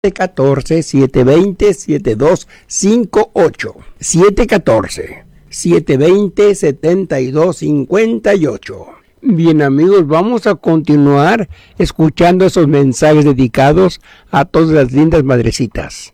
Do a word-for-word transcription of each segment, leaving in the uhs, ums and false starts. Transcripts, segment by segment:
siete uno cuatro, siete dos cero, siete dos cinco ocho. siete uno cuatro, siete dos cero, siete dos cinco ocho. Bien amigos, vamos a continuar escuchando esos mensajes dedicados a todas las lindas madrecitas.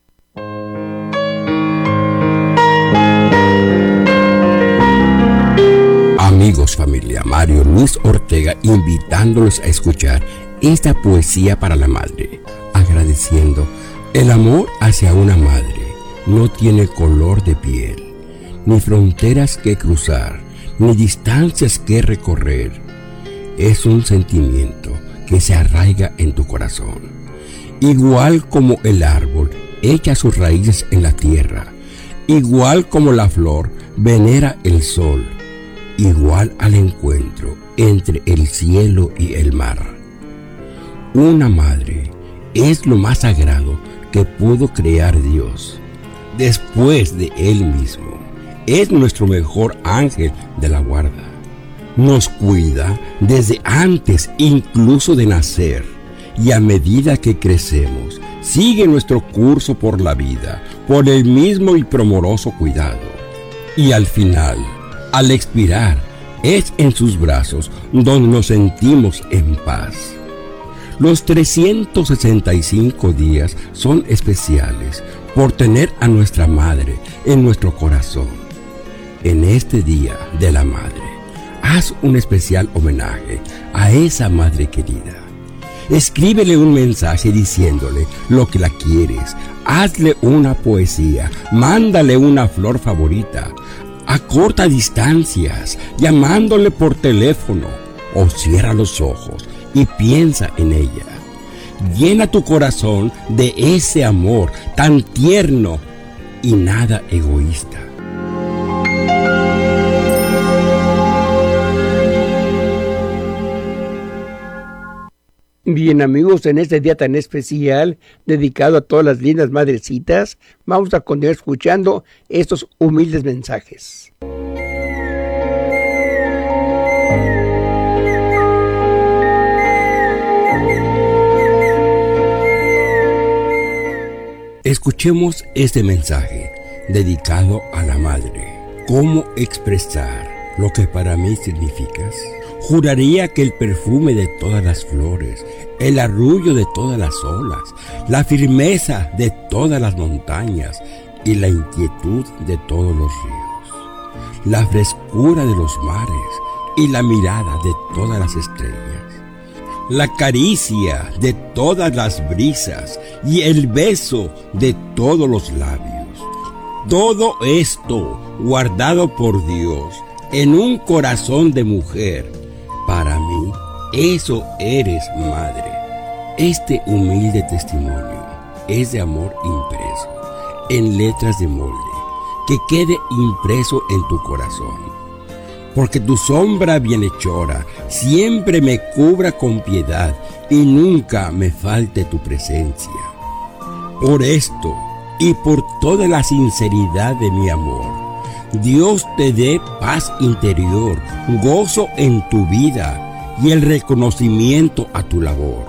Amigos, familia, Mario Luis Ortega invitándolos a escuchar esta poesía para la madre, agradeciendo. El amor hacia una madre no tiene color de piel, ni fronteras que cruzar, ni distancias que recorrer. Es un sentimiento que se arraiga en tu corazón. Igual como el árbol echa sus raíces en la tierra, igual como la flor venera el sol, igual al encuentro entre el cielo y el mar. Una madre es lo más sagrado que pudo crear Dios, después de Él mismo. Es nuestro mejor ángel de la guarda. Nos cuida desde antes incluso de nacer, y a medida que crecemos, sigue nuestro curso por la vida, por el mismo y primoroso cuidado. Y al final, al expirar, es en sus brazos donde nos sentimos en paz. Los trescientos sesenta y cinco días son especiales por tener a nuestra madre en nuestro corazón. En este Día de la Madre, haz un especial homenaje a esa madre querida. Escríbele un mensaje diciéndole lo que la quieres. Hazle una poesía, mándale una flor favorita. Acorta distancias, llamándole por teléfono, o cierra los ojos y piensa en ella. Llena tu corazón de ese amor tan tierno y nada egoísta. Bien amigos, en este día tan especial dedicado a todas las lindas madrecitas, vamos a continuar escuchando estos humildes mensajes. Escuchemos este mensaje dedicado a la madre. ¿Cómo expresar lo que para mí significas? Juraría que el perfume de todas las flores, el arrullo de todas las olas, la firmeza de todas las montañas y la inquietud de todos los ríos, la frescura de los mares y la mirada de todas las estrellas, la caricia de todas las brisas y el beso de todos los labios. Todo esto guardado por Dios en un corazón de mujer. Para mí, eso eres madre. Este humilde testimonio es de amor impreso en letras de molde, que quede impreso en tu corazón. Porque tu sombra bienhechora siempre me cubra con piedad y nunca me falte tu presencia. Por esto y por toda la sinceridad de mi amor, Dios te dé paz interior, gozo en tu vida y el reconocimiento a tu labor.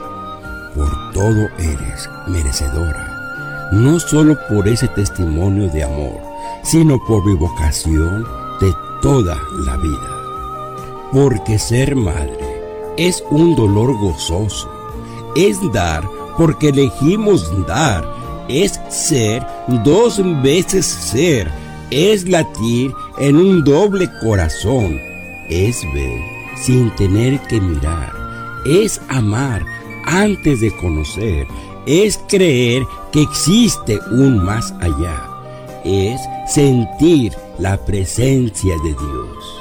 Por todo eres merecedora, no solo por ese testimonio de amor, sino por mi vocación de toda la vida. Porque ser madre es un dolor gozoso, es dar porque elegimos dar, es ser dos veces ser, es latir en un doble corazón, es ver sin tener que mirar, es amar antes de conocer, es creer que existe un más allá, es sentir la presencia de Dios.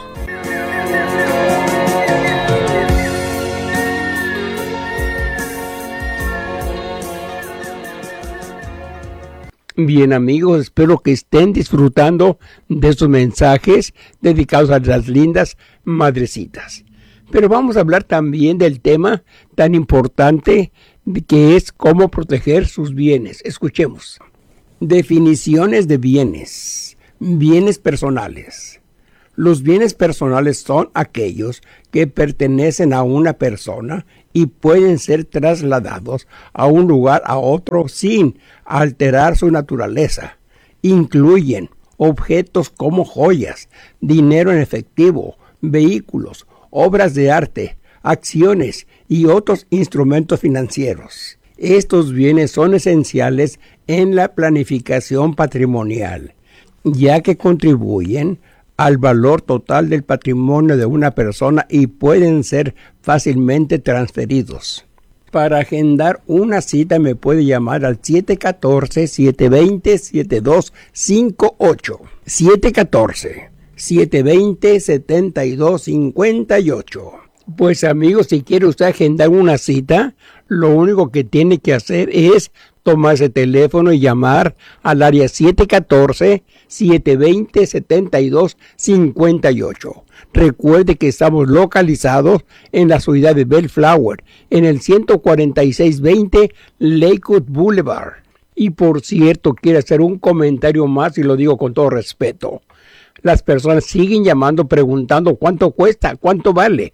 Bien amigos, espero que estén disfrutando de estos mensajes dedicados a las lindas madrecitas. Pero vamos a hablar también del tema tan importante que es cómo proteger sus bienes. Escuchemos. Definiciones de bienes. Bienes personales. Los bienes personales son aquellos que pertenecen a una persona y pueden ser trasladados a un lugar a otro sin alterar su naturaleza. Incluyen objetos como joyas, dinero en efectivo, vehículos, obras de arte, acciones y otros instrumentos financieros. Estos bienes son esenciales en la planificación patrimonial, ya que contribuyen al valor total del patrimonio de una persona y pueden ser fácilmente transferidos. Para agendar una cita me puede llamar al siete uno cuatro, siete dos cero, siete dos cinco ocho. siete uno cuatro, siete dos cero, siete dos cinco ocho. Pues amigos, si quiere usted agendar una cita, lo único que tiene que hacer es tomar ese teléfono y llamar al área siete uno cuatro, siete dos cero, siete dos cinco ocho. Recuerde que estamos localizados en la ciudad de Bellflower, en el ciento cuarenta y seis veinte Lakewood Boulevard. Y por cierto, quiero hacer un comentario más y lo digo con todo respeto. Las personas siguen llamando preguntando cuánto cuesta, cuánto vale.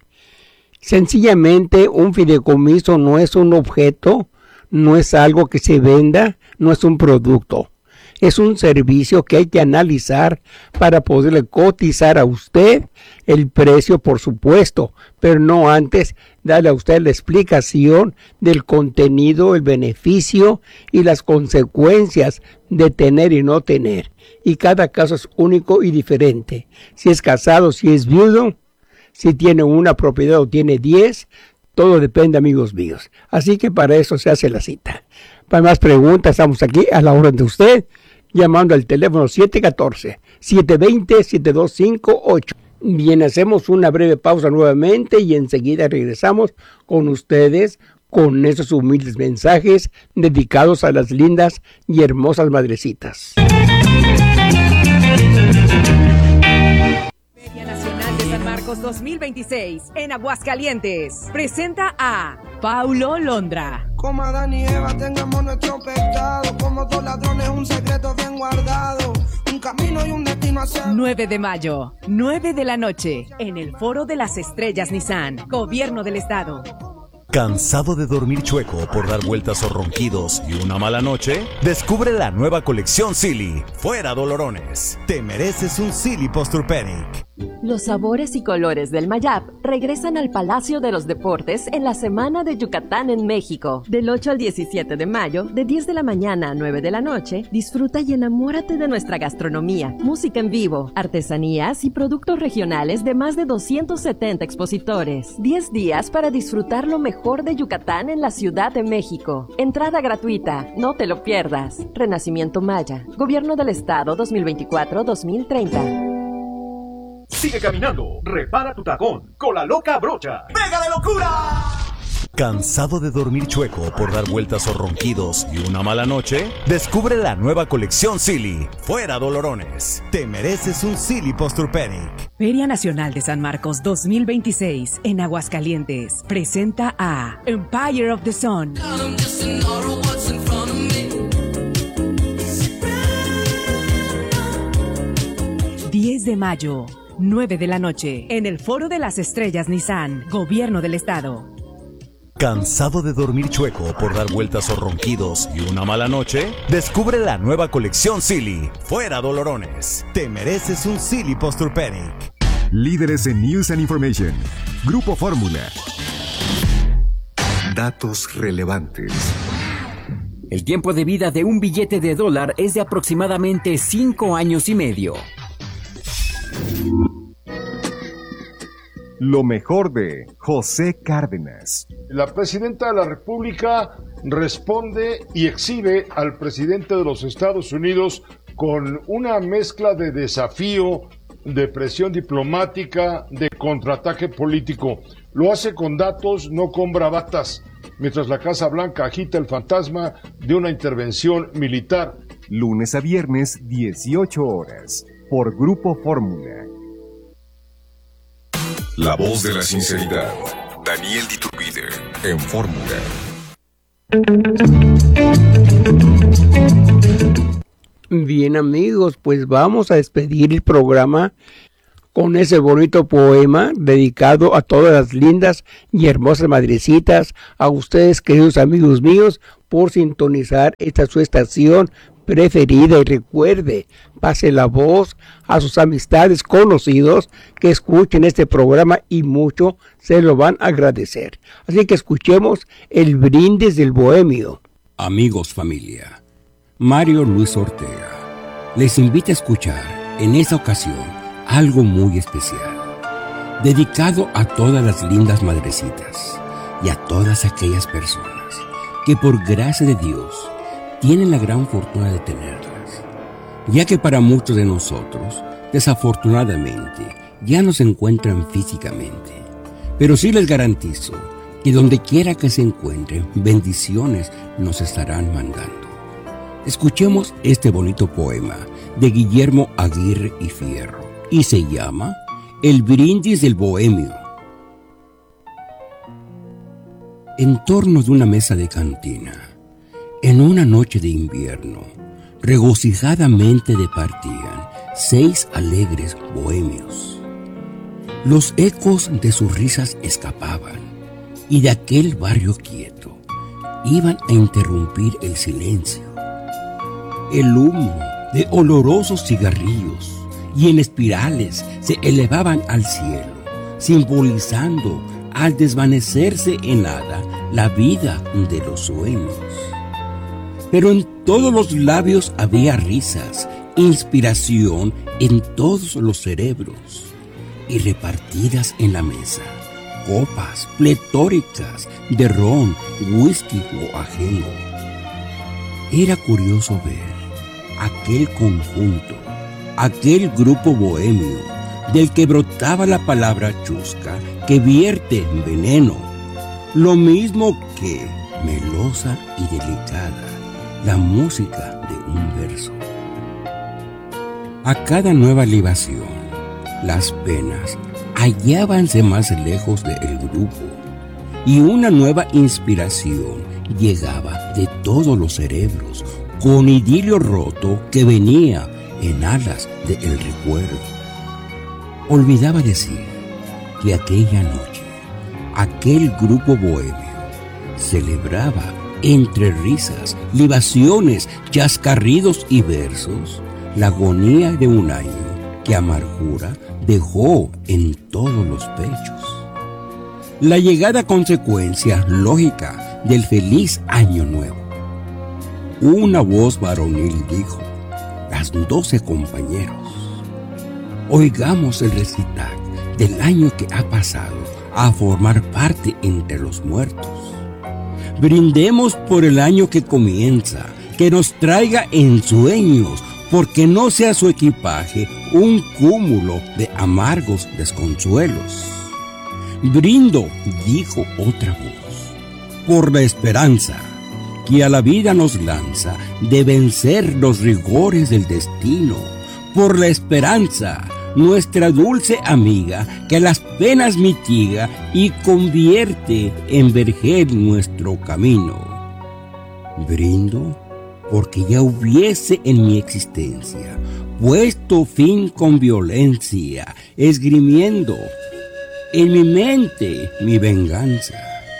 Sencillamente un fideicomiso no es un objeto, no es algo que se venda, no es un producto. Es un servicio que hay que analizar para poderle cotizar a usted el precio, por supuesto, pero no antes darle a usted la explicación del contenido, el beneficio y las consecuencias de tener y no tener. Y cada caso es único y diferente. Si es casado, si es viudo, si tiene una propiedad o tiene diez, todo depende, amigos míos. Así que para eso se hace la cita. Para más preguntas, estamos aquí a la orden de usted, llamando al teléfono siete uno cuatro, siete dos cero, siete dos cinco ocho. Bien, hacemos una breve pausa nuevamente y enseguida regresamos con ustedes con esos humildes mensajes dedicados a las lindas y hermosas madrecitas. Feria Nacional de San Marcos dos mil veintiséis en Aguascalientes presenta a Paulo Londra. Como Adán y Eva tengamos nuestro pecado, como dos ladrones un secreto bien guardado, un camino y un destino hacia... nueve de mayo, nueve de la noche, en el Foro de las Estrellas Nissan, Gobierno del Estado. ¿Cansado de dormir chueco por dar vueltas o ronquidos y una mala noche? Descubre la nueva colección Silly. Fuera dolorones. Te mereces un Silly Posturepedic. Los sabores y colores del Mayab regresan al Palacio de los Deportes en la Semana de Yucatán en México. Del ocho al diecisiete de mayo, de diez de la mañana a nueve de la noche, disfruta y enamórate de nuestra gastronomía, música en vivo, artesanías y productos regionales de más de doscientos setenta expositores. diez días para disfrutar lo mejor de Yucatán en la Ciudad de México. Entrada gratuita, no te lo pierdas. Renacimiento Maya, Gobierno del Estado dos mil veinticuatro a dos mil treinta. Sigue caminando, repara tu tacón con la loca brocha. ¡Pega de locura! ¿Cansado de dormir chueco por dar vueltas o ronquidos y una mala noche? Descubre la nueva colección Silly. Fuera dolorones. Te mereces un Silly Posturepedic. Feria Nacional de San Marcos dos mil veintiséis en Aguascalientes presenta a Empire of the Sun. diez de mayo, nueve de la noche, en el Foro de las Estrellas Nissan, Gobierno del Estado. ¿Cansado de dormir chueco por dar vueltas o ronquidos y una mala noche? Descubre la nueva colección Silly. Fuera dolorones. Te mereces un Silly Posturepedic. Líderes en News and Information. Grupo Fórmula. Datos relevantes. El tiempo de vida de un billete de dólar es de aproximadamente cinco años y medio. Lo mejor de José Cárdenas. La presidenta de la República responde y exhibe al presidente de los Estados Unidos con una mezcla de desafío, de presión diplomática, de contraataque político. Lo hace con datos, no con bravatas, mientras la Casa Blanca agita el fantasma de una intervención militar. Lunes a viernes, dieciocho horas, por Grupo Fórmula. La voz de la sinceridad. Daniel D'Iturbide, en Fórmula. Bien amigos, pues vamos a despedir el programa con ese bonito poema dedicado a todas las lindas y hermosas madrecitas, a ustedes, queridos amigos míos, por sintonizar esta su estación preferida. Y recuerde, pase la voz a sus amistades, conocidos que escuchen este programa y mucho se lo van a agradecer. Así que escuchemos el brindis del bohemio. Amigos, familia, Mario Luis Ortega les invita a escuchar en esta ocasión algo muy especial, dedicado a todas las lindas madrecitas y a todas aquellas personas que por gracia de Dios tienen la gran fortuna de tenerlas, ya que para muchos de nosotros, desafortunadamente, ya no se encuentran físicamente. Pero sí les garantizo que donde quiera que se encuentren, bendiciones nos estarán mandando. Escuchemos este bonito poema de Guillermo Aguirre y Fierro, y se llama El brindis del bohemio. En torno de una mesa de cantina, en una noche de invierno, regocijadamente departían seis alegres bohemios. Los ecos de sus risas escapaban, y de aquel barrio quieto iban a interrumpir el silencio. El humo de olorosos cigarrillos y en espirales se elevaban al cielo, simbolizando al desvanecerse en nada la vida de los sueños. Pero en todos los labios había risas, inspiración en todos los cerebros, y repartidas en la mesa, copas pletóricas de ron, whisky o ajenjo. Era curioso ver aquel conjunto, aquel grupo bohemio, del que brotaba la palabra chusca que vierte veneno, lo mismo que melosa y delicada la música de un verso. A cada nueva libación, las penas hallábanse más lejos del grupo, y una nueva inspiración llegaba de todos los cerebros, con idilio roto que venía en alas del recuerdo. Olvidaba decir que aquella noche, aquel grupo bohemio celebraba entre risas, libaciones, chascarridos y versos la agonía de un año que amargura dejó en todos los pechos. La llegada consecuencia lógica del feliz año nuevo. Una voz varonil dijo: las doce compañeros. Oigamos el recital del año que ha pasado a formar parte entre los muertos. Brindemos por el año que comienza, que nos traiga ensueños, porque no sea su equipaje un cúmulo de amargos desconsuelos. Brindo, dijo otra voz, por la esperanza que a la vida nos lanza de vencer los rigores del destino, por la esperanza, nuestra dulce amiga, que las penas mitiga y convierte en vergel nuestro camino. Brindo porque ya hubiese en mi existencia puesto fin con violencia, esgrimiendo en mi mente mi venganza.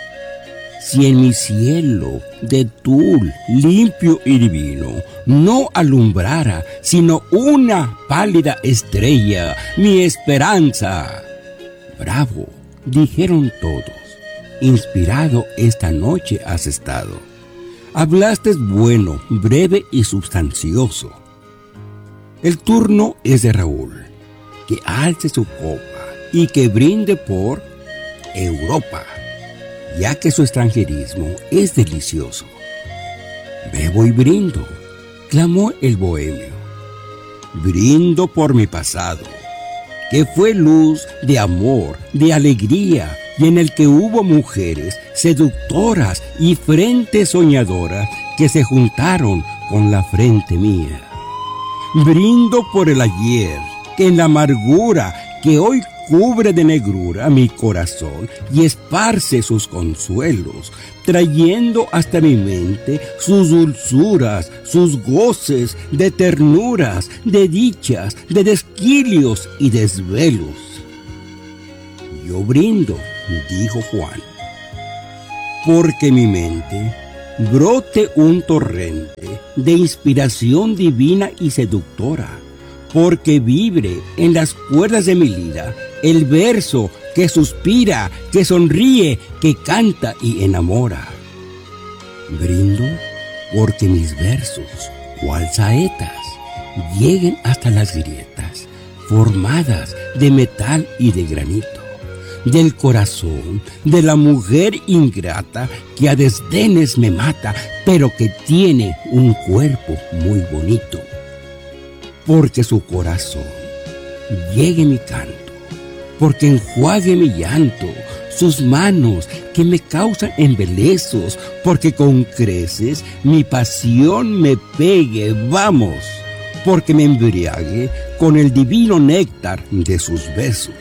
Si en mi cielo de tul limpio y divino no alumbrara sino una pálida estrella, mi esperanza. Bravo, dijeron todos, inspirado esta noche has estado. Hablaste bueno, breve y substancioso. El turno es de Raúl, que alce su copa y que brinde por Europa, ya que su extranjerismo es delicioso. Bebo y brindo, clamó el bohemio. Brindo por mi pasado, que fue luz de amor, de alegría, y en el que hubo mujeres seductoras y frentes soñadoras que se juntaron con la frente mía. Brindo por el ayer, que en la amargura que hoy cubre de negrura mi corazón y esparce sus consuelos, trayendo hasta mi mente sus dulzuras, sus goces de ternuras, de dichas, de desquilios y desvelos. Yo brindo, dijo Juan, porque mi mente brote un torrente de inspiración divina y seductora, porque vibre en las cuerdas de mi lira el verso que suspira, que sonríe, que canta y enamora. Brindo porque mis versos, cual saetas, lleguen hasta las grietas formadas de metal y de granito, del corazón de la mujer ingrata que a desdenes me mata, pero que tiene un cuerpo muy bonito. Porque su corazón llegue mi canto, porque enjuague mi llanto, sus manos que me causan embelezos, porque con creces mi pasión me pegue, vamos, porque me embriague con el divino néctar de sus besos.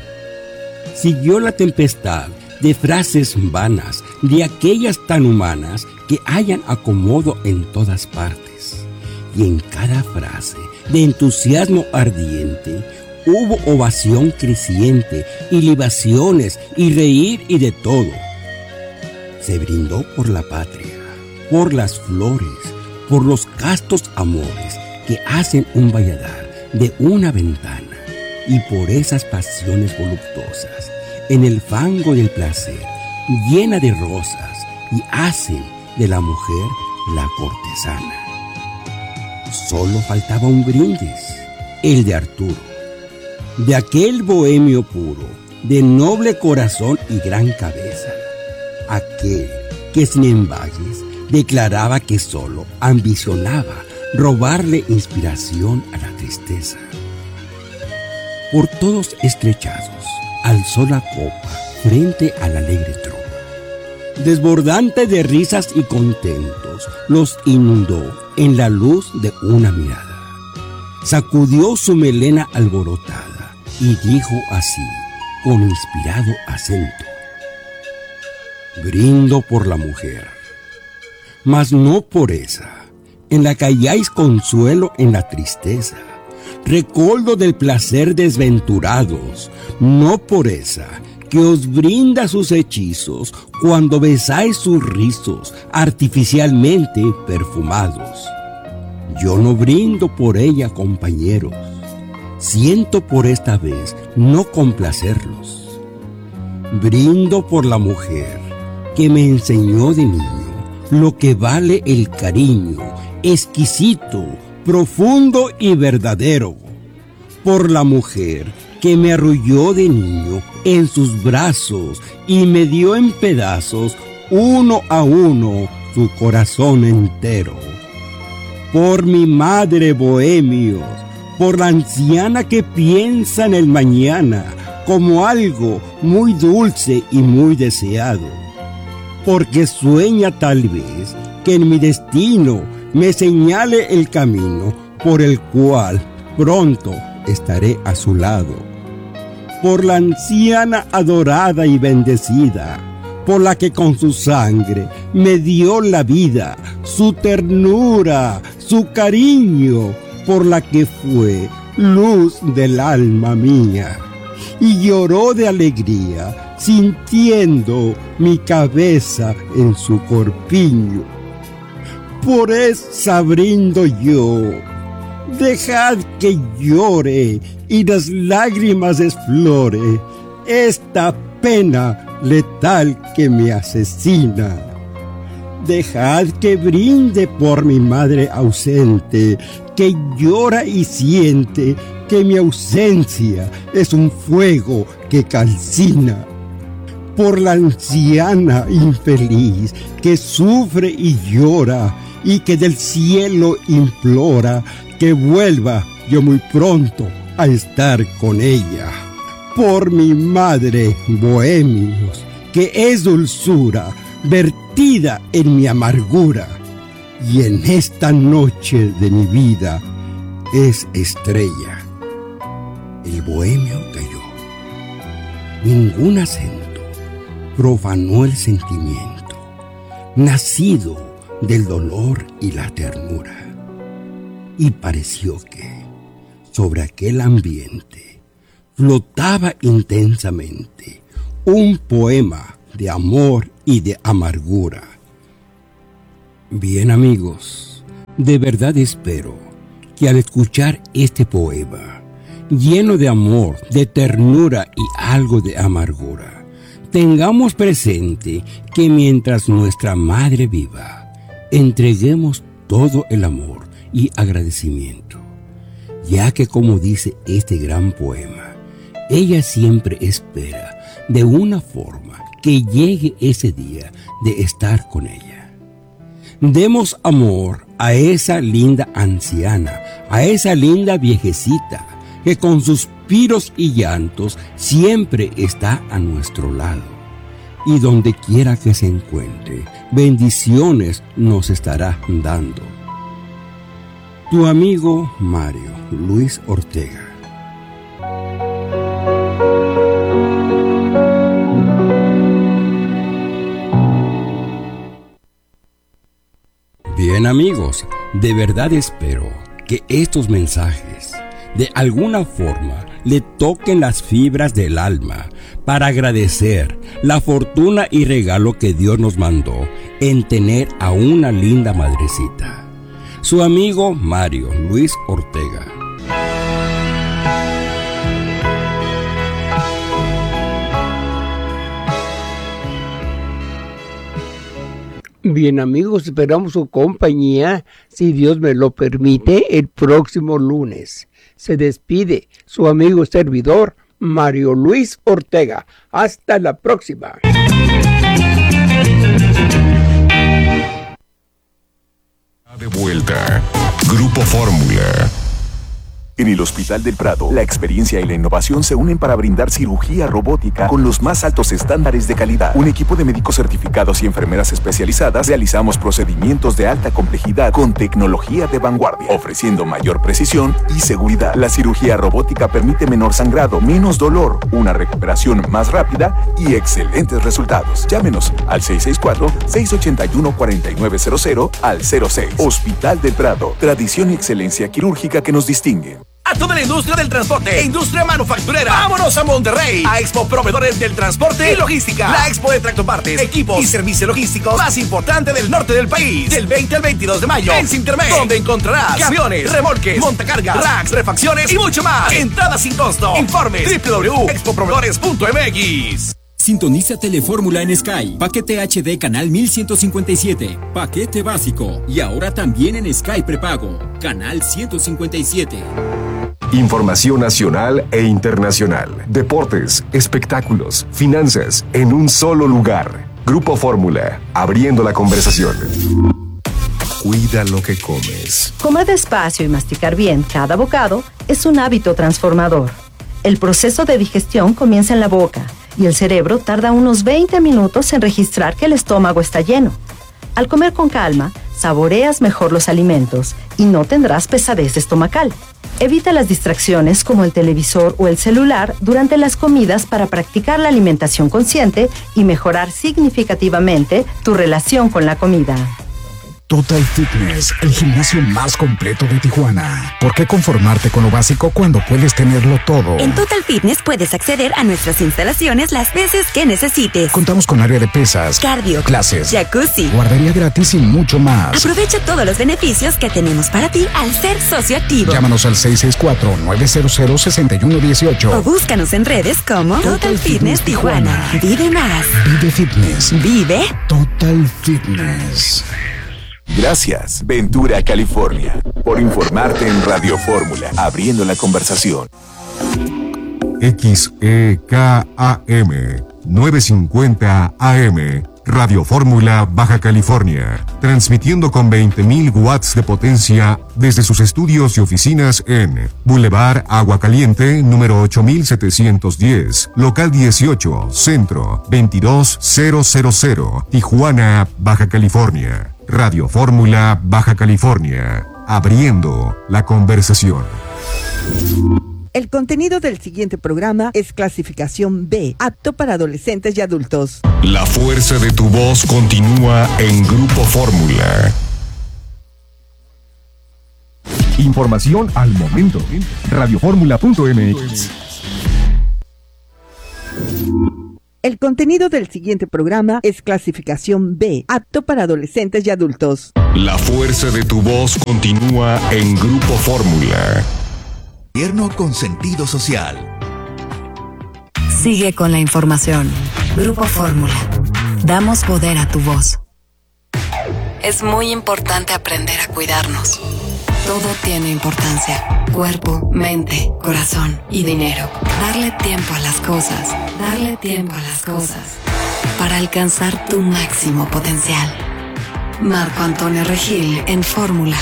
Siguió la tempestad de frases vanas, de aquellas tan humanas que hallan acomodo en todas partes, y en cada frase de entusiasmo ardiente hubo ovación creciente y libaciones y reír y de todo. Se brindó por la patria, por las flores, por los castos amores que hacen un valladar de una ventana, y por esas pasiones voluptuosas en el fango del placer, llena de rosas, y hacen de la mujer la cortesana. Solo faltaba un brindis, el de Arturo, de aquel bohemio puro, de noble corazón y gran cabeza, aquel que sin embagues declaraba que solo ambicionaba robarle inspiración a la tristeza. Por todos estrechados, alzó la copa frente a la alegre tropa. Desbordante de risas y contentos, los inundó en la luz de una mirada. Sacudió su melena alborotada y dijo así, con inspirado acento: brindo por la mujer, mas no por esa, en la que halláis consuelo en la tristeza, recoldo del placer desventurados, no por esa, que os brinda sus hechizos cuando besáis sus rizos artificialmente perfumados. Yo no brindo por ella, compañeros, siento por esta vez no complacerlos. Brindo por la mujer que me enseñó de niño lo que vale el cariño, exquisito, profundo y verdadero. Por la mujer que me arrulló de niño en sus brazos y me dio en pedazos uno a uno su corazón entero. Por mi madre, bohemios, por la anciana que piensa en el mañana como algo muy dulce y muy deseado, porque sueña tal vez que en mi destino me señale el camino por el cual pronto estaré a su lado. Por la anciana adorada y bendecida, por la que con su sangre me dio la vida, su ternura, su cariño, por la que fue luz del alma mía, y lloró de alegría, sintiendo mi cabeza en su corpiño. Por esa brindo yo. Dejad que llore y las lágrimas desflore esta pena letal que me asesina. Dejad que brinde por mi madre ausente, que llora y siente que mi ausencia es un fuego que calcina. Por la anciana infeliz que sufre y llora y que del cielo implora que vuelva yo muy pronto a estar con ella. Por mi madre, bohemios, que es dulzura vertida en mi amargura, y en esta noche de mi vida es estrella. El bohemio cayó, Ningún acento profanó el sentimiento, nacido del dolor y la ternura. Y pareció que, sobre aquel ambiente, flotaba intensamente un poema de amor y de amargura. Bien, amigos, de verdad espero que al escuchar este poema, lleno de amor, de ternura y algo de amargura, tengamos presente que mientras nuestra madre viva, entreguemos todo el amor y agradecimiento, ya que, como dice este gran poema, ella siempre espera de una forma que llegue ese día de estar con ella. Demos amor a esa linda anciana, a esa linda viejecita, que con suspiros y llantos siempre está a nuestro lado. Y donde quiera que se encuentre, bendiciones nos estará dando. Tu amigo Mario Luis Ortega. Bien, amigos, de verdad espero que estos mensajes de alguna forma le toquen las fibras del alma para agradecer la fortuna y regalo que Dios nos mandó en tener a una linda madrecita. Su amigo Mario Luis Ortega. Bien, amigos, esperamos su compañía, si Dios me lo permite, el próximo lunes. Se despide su amigo servidor, Mario Luis Ortega. Hasta la próxima. De vuelta, Grupo Fórmula. En el Hospital del Prado, la experiencia y la innovación se unen para brindar cirugía robótica con los más altos estándares de calidad. Un equipo de médicos certificados y enfermeras especializadas realizamos procedimientos de alta complejidad con tecnología de vanguardia, ofreciendo mayor precisión y seguridad. La cirugía robótica permite menor sangrado, menos dolor, una recuperación más rápida y excelentes resultados. Llámenos al seis seis cuatro, seis ocho uno, cuatro nueve cero cero al cero seis. Hospital del Prado, tradición y excelencia quirúrgica que nos distinguen. A toda la industria del transporte e industria manufacturera, vámonos a Monterrey, a Expo Proveedores del Transporte y Logística, la expo de tractopartes, equipos y servicios logísticos más importante del norte del país, del veinte al veintidós de mayo, en Sintermex, donde encontrarás camiones, remolques, montacargas, racks, refacciones y mucho más. Entrada sin costo. Informes doble u doble u doble u punto expo proveedores punto m x. Sintoniza Telefórmula en Sky. Paquete H D canal mil ciento cincuenta y siete. Paquete básico. Y ahora también en Sky prepago. Canal ciento cincuenta y siete. Información nacional e internacional. Deportes, espectáculos, finanzas, en un solo lugar. Grupo Fórmula, abriendo la conversación. Cuida lo que comes. Comer despacio y masticar bien cada bocado es un hábito transformador. El proceso de digestión comienza en la boca y el cerebro tarda unos veinte minutos en registrar que el estómago está lleno. Al comer con calma, saboreas mejor los alimentos y no tendrás pesadez estomacal. Evita las distracciones como el televisor o el celular durante las comidas para practicar la alimentación consciente y mejorar significativamente tu relación con la comida. Total Fitness, el gimnasio más completo de Tijuana. ¿Por qué conformarte con lo básico cuando puedes tenerlo todo? En Total Fitness puedes acceder a nuestras instalaciones las veces que necesites. Contamos con área de pesas, cardio, clases, jacuzzi, guardería gratis y mucho más. Aprovecha todos los beneficios que tenemos para ti al ser socio activo. Llámanos al seis seis cuatro, nueve cero cero, seis uno uno ocho o búscanos en redes como Total, Total Fitness, Fitness Tijuana. Tijuana. Vive más. Vive Fitness. Vive Total Fitness. Gracias, Ventura, California, por informarte en Radio Fórmula, abriendo la conversación. X E K A M novecientos cincuenta A M, Radio Fórmula, Baja California, transmitiendo con veinte mil watts de potencia desde sus estudios y oficinas en Boulevard Agua Caliente, número ocho mil setecientos diez, local dieciocho, Centro, veintidós mil, Tijuana, Baja California. Radio Fórmula, Baja California, abriendo la conversación. El contenido del siguiente programa es clasificación B, apto para adolescentes y adultos. La fuerza de tu voz continúa en Grupo Fórmula. Información al momento. radioformula punto m x. El contenido del siguiente programa es clasificación B, apto para adolescentes y adultos. La fuerza de tu voz continúa en Grupo Fórmula. Gobierno con sentido social. Sigue con la información. Grupo Fórmula. Damos poder a tu voz. Es muy importante aprender a cuidarnos. Todo tiene importancia. Cuerpo, mente, corazón y dinero. Darle tiempo a las cosas. Darle tiempo a las cosas. Para alcanzar tu máximo potencial. Marco Antonio Regil en Fórmula.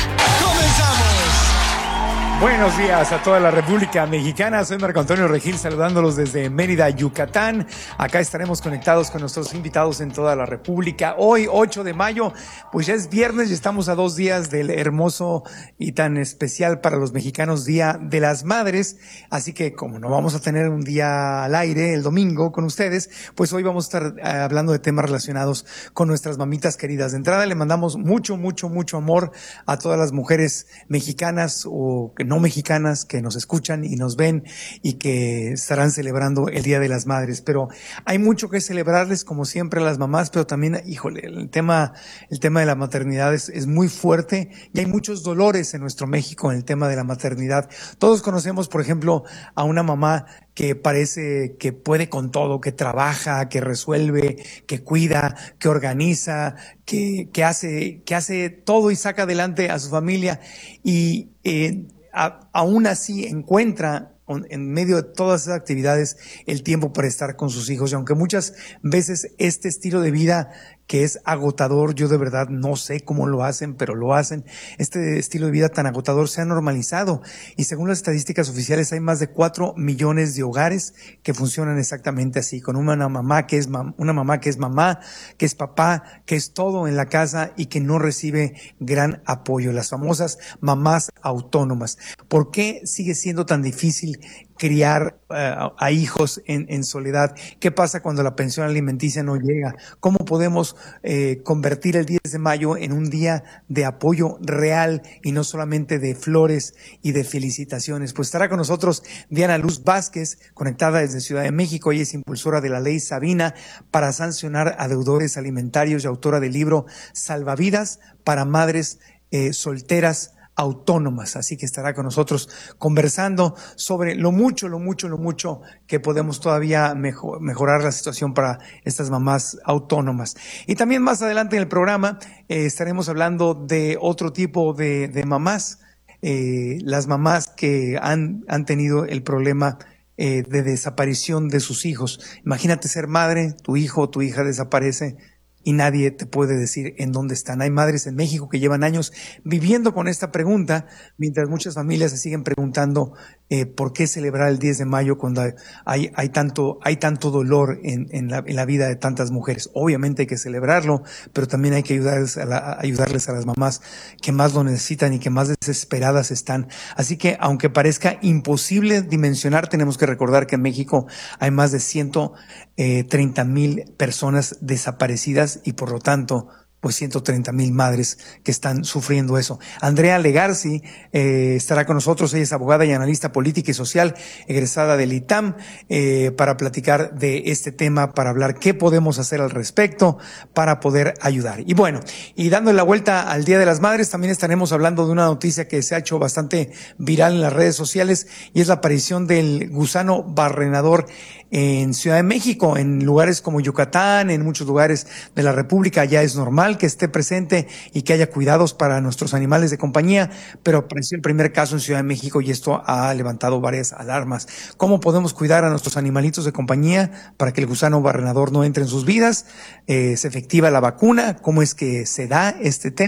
Buenos días a toda la República Mexicana. Soy Marco Antonio Regil saludándolos desde Mérida, Yucatán. Acá estaremos conectados con nuestros invitados en toda la República. Hoy, ocho de mayo, pues ya es viernes y estamos a dos días del hermoso y tan especial para los mexicanos Día de las Madres. Así que como no vamos a tener un día al aire el domingo con ustedes, pues hoy vamos a estar eh, hablando de temas relacionados con nuestras mamitas queridas. De entrada le mandamos mucho, mucho, mucho amor a todas las mujeres mexicanas o que no mexicanas que nos escuchan y nos ven y que estarán celebrando el Día de las Madres. Pero hay mucho que celebrarles, como siempre, a las mamás, pero también, híjole, el tema, el tema de la maternidad es, es muy fuerte y hay muchos dolores en nuestro México en el tema de la maternidad. Todos conocemos, por ejemplo, a una mamá que parece que puede con todo, que trabaja, que resuelve, que cuida, que organiza, que, que hace, que hace todo y saca adelante a su familia y, eh, A, aún así encuentra en medio de todas esas actividades el tiempo para estar con sus hijos. Y aunque muchas veces este estilo de vida que es agotador, yo de verdad no sé cómo lo hacen, pero lo hacen, este estilo de vida tan agotador se ha normalizado y según las estadísticas oficiales hay más de cuatro millones de hogares que funcionan exactamente así, con una mamá que es mam- una mamá que es mamá, que es papá, que es todo en la casa y que no recibe gran apoyo, las famosas mamás autónomas. ¿Por qué sigue siendo tan difícil criar uh, a hijos en, en soledad? ¿Qué pasa cuando la pensión alimenticia no llega? ¿Cómo podemos eh, convertir el diez de mayo en un día de apoyo real y no solamente de flores y de felicitaciones? Pues estará con nosotros Diana Luz Vázquez, conectada desde Ciudad de México. Ella es impulsora de la ley Sabina para sancionar a deudores alimentarios y autora del libro Salvavidas para madres eh, solteras autónomas, así que estará con nosotros conversando sobre lo mucho, lo mucho, lo mucho que podemos todavía mejor, mejorar la situación para estas mamás autónomas. Y también más adelante en el programa eh, estaremos hablando de otro tipo de, de mamás, eh, las mamás que han, han tenido el problema eh, de desaparición de sus hijos. Imagínate ser madre, tu hijo o tu hija desaparece y nadie te puede decir en dónde están. Hay madres en México que llevan años viviendo con esta pregunta, mientras muchas familias se siguen preguntando eh, por qué celebrar el diez de mayo cuando hay, hay, hay tanto, hay tanto dolor en, en, la, en la vida de tantas mujeres. Obviamente hay que celebrarlo, pero también hay que ayudarles a, la, a ayudarles a las mamás que más lo necesitan y que más desesperadas están. Así que, aunque parezca imposible dimensionar, tenemos que recordar que en México hay más de ciento treinta mil personas desaparecidas y por lo tanto pues ciento treinta mil madres que están sufriendo eso. Andrea Legarci eh, estará con nosotros. Ella es abogada y analista política y social, egresada del I T A M, eh, para platicar de este tema, para hablar qué podemos hacer al respecto para poder ayudar. Y bueno, y dándole la vuelta al Día de las Madres, también estaremos hablando de una noticia que se ha hecho bastante viral en las redes sociales y es la aparición del gusano barrenador en Ciudad de México, en lugares como Yucatán, en muchos lugares de la República ya es normal que esté presente y que haya cuidados para nuestros animales de compañía, pero apareció el primer caso en Ciudad de México y esto ha levantado varias alarmas. ¿Cómo podemos cuidar a nuestros animalitos de compañía para que el gusano barrenador no entre en sus vidas? Eh, ¿Es efectiva la vacuna? ¿Cómo es que se da este tema?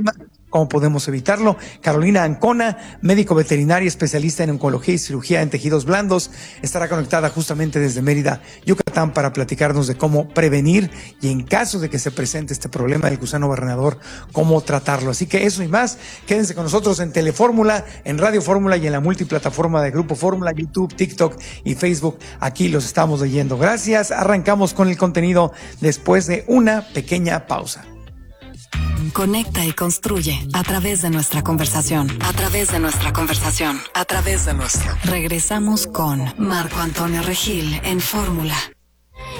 cómo podemos evitarlo. Carolina Ancona, médico veterinario especialista en oncología y cirugía en tejidos blandos, estará conectada justamente desde Mérida, Yucatán, para platicarnos de cómo prevenir y en caso de que se presente este problema del gusano barrenador, cómo tratarlo. Así que eso y más, quédense con nosotros en Telefórmula, en Radio Fórmula y en la multiplataforma de Grupo Fórmula, YouTube, TikTok y Facebook. Aquí los estamos leyendo. Gracias. Arrancamos con el contenido después de una pequeña pausa. Conecta y construye a través de nuestra conversación, a través de nuestra conversación, a través de nuestra. Regresamos con Marco Antonio Regil en Fórmula.